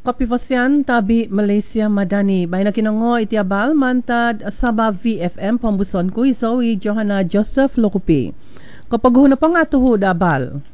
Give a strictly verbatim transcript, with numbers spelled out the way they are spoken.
Kopi Fasian tabi Malaysia Madani. Baina kinongo itiabal mantad Sabah V F M pembuson ku Zoe Johanna Joseph Lokupi. Kapag na pangatuho dabal.